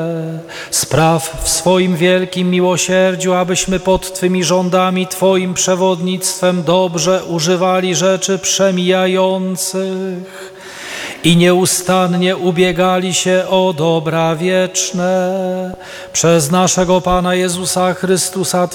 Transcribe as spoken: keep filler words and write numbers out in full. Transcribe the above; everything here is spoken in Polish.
Spraw w swoim wielkim miłosierdziu, abyśmy pod Twymi rządami, Twoim przewodnictwem dobrze używali rzeczy przemijających i nieustannie ubiegali się o dobra wieczne. Przez naszego Pana Jezusa Chrystusa,